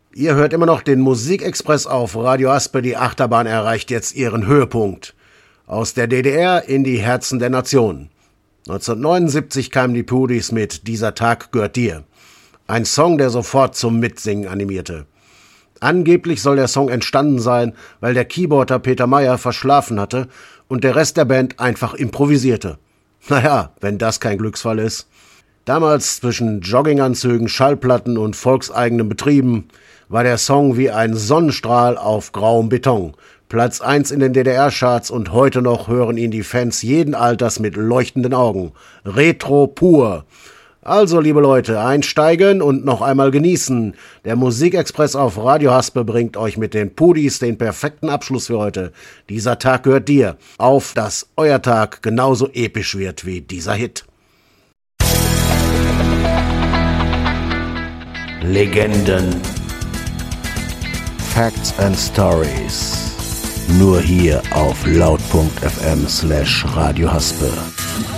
Ihr hört immer noch den Musikexpress auf Radio Aspe. Die Achterbahn erreicht jetzt ihren Höhepunkt. Aus der DDR in die Herzen der Nation. 1979 kamen die Pudis mit Dieser Tag gehört dir. Ein Song, der sofort zum Mitsingen animierte. Angeblich soll der Song entstanden sein, weil der Keyboarder Peter Meyer verschlafen hatte und der Rest der Band einfach improvisierte. Naja, wenn das kein Glücksfall ist. Damals zwischen Jogginganzügen, Schallplatten und volkseigenen Betrieben war der Song wie ein Sonnenstrahl auf grauem Beton. Platz 1 in den DDR-Charts und heute noch hören ihn die Fans jeden Alters mit leuchtenden Augen. Retro pur. Also, liebe Leute, einsteigen und noch einmal genießen. Der Musikexpress auf Radio Haspe bringt euch mit den Pudis den perfekten Abschluss für heute. Dieser Tag gehört dir. Auf, dass euer Tag genauso episch wird wie dieser Hit. Legenden. Facts and Stories. Nur hier auf laut.fm/Radio Haspe.